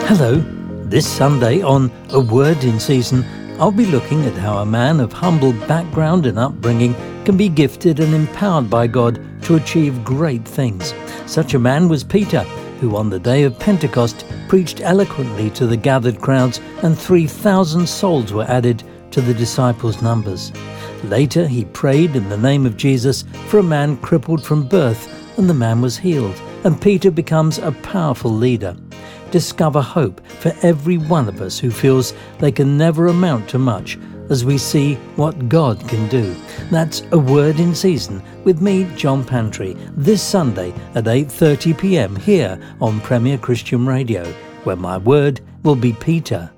Hello. This Sunday on A Word in Season, I'll be looking at how a man of humble background and upbringing can be gifted and empowered by God to achieve great things. Such a man was Peter, who on the day of Pentecost preached eloquently to the gathered crowds, and 3,000 souls were added to the disciples' numbers. Later he prayed in the name of Jesus for a man crippled from birth, and the man was healed, and Peter becomes a powerful leader. Discover hope for every one of us who feels they can never amount to much, as we see what God can do. That's A Word in Season with me, John Pantry, this Sunday at 8:30 p.m. here on Premier Christian Radio, where my word will be Peter.